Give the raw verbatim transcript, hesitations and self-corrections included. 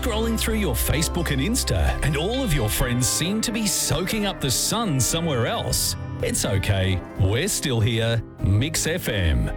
scrolling through your Facebook and Insta and all of your friends seem to be soaking up the sun somewhere else? It's okay. We're still here. Mix F M.